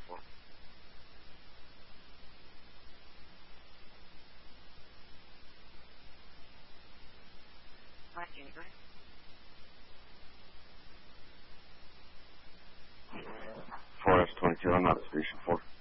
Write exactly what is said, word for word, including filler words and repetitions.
four. Hi, can you go ahead? four S twenty-two, I'm not at station four.